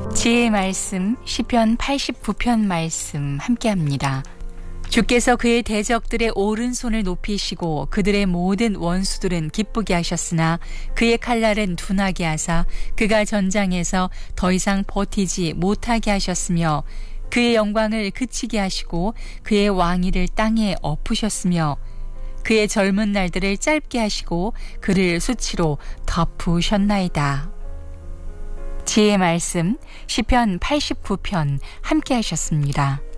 지혜의 말씀 시편 89편 말씀 함께합니다. 주께서 그의 대적들의 오른손을 높이시고 그들의 모든 원수들은 기쁘게 하셨으나 그의 칼날은 둔하게 하사 그가 전장에서 더 이상 버티지 못하게 하셨으며 그의 영광을 그치게 하시고 그의 왕위를 땅에 엎으셨으며 그의 젊은 날들을 짧게 하시고 그를 수치로 덮으셨나이다. 지혜의 말씀 시편 89편 함께 하셨습니다.